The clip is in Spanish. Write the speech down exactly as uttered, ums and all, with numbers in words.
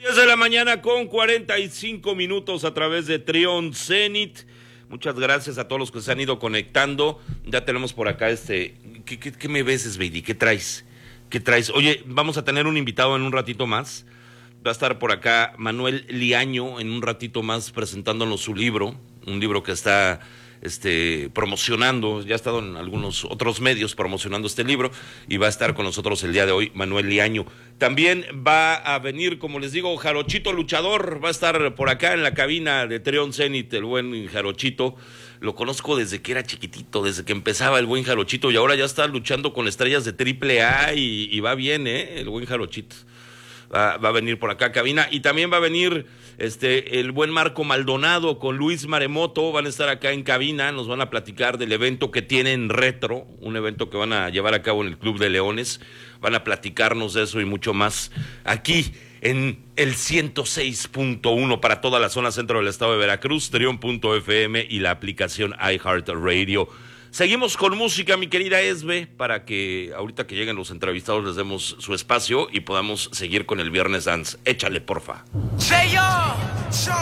diez de la mañana con cuarenta y cinco minutos a través de Trión Zenit. Muchas gracias a todos los que se han ido conectando. Ya tenemos por acá este... ¿Qué, qué, qué me ves, Baby? ¿Qué traes? ¿Qué traes? Oye, vamos a tener un invitado en un ratito más. Va a estar por acá Manuel Liaño en un ratito más presentándonos su libro. Un libro que está... Este, promocionando, ya ha estado en algunos otros medios promocionando este libro y va a estar con nosotros el día de hoy Manuel Liaño. También va a venir, como les digo, Jarochito Luchador, va a estar por acá en la cabina de Trión Zenit, el buen Jarochito. Lo conozco desde que era chiquitito, desde que empezaba el buen Jarochito y ahora ya está luchando con estrellas de triple A y, y va bien, ¿eh? El buen Jarochito. Va, va a venir por acá a cabina y también va a venir este el buen Marco Maldonado con Luis Maremoto, van a estar acá en cabina, nos van a platicar del evento que tienen Retro, un evento que van a llevar a cabo en el Club de Leones, van a platicarnos de eso y mucho más aquí en el ciento seis punto uno para toda la zona centro del estado de Veracruz, trión punto efe eme y la aplicación iHeartRadio. Seguimos con música, mi querida Esbe, para que ahorita que lleguen los entrevistados les demos su espacio y podamos seguir con el Viernes Dance. Échale, porfa. Say yo,